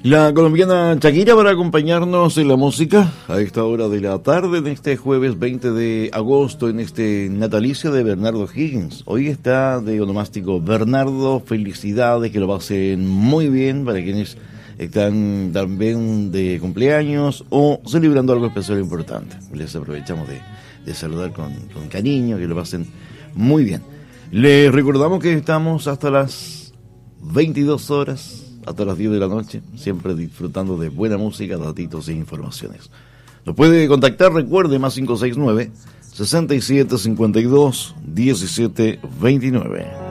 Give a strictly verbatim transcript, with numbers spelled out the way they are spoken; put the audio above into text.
La colombiana Shakira para acompañarnos en la música a esta hora de la tarde, en este jueves veinte de agosto, en este natalicio de Bernardo Higgins. Hoy está de onomástico Bernardo, felicidades, que lo pasen muy bien para quienes están también de cumpleaños o celebrando algo especial e importante. Les aprovechamos de, de saludar con, con cariño, que lo pasen muy bien. Les recordamos que estamos hasta las veintidós horas, hasta las diez de la noche, siempre disfrutando de buena música, datitos e informaciones. Nos puede contactar, recuerde, más cinco seis nueve, sesenta y siete cincuenta y dos diecisiete veintinueve.